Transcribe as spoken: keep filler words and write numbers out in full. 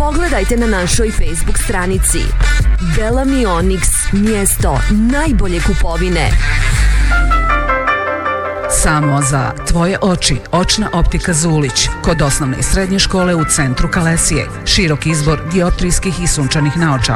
Pogledajte na našoj Facebook stranici. Bellamy Onyx, mjesto najbolje kupovine. Samo za tvoje oči, očna optika Zulić, kod osnovne i srednje škole u centru Kalesije. Širok izbor dioptrijskih i sunčanih naočala.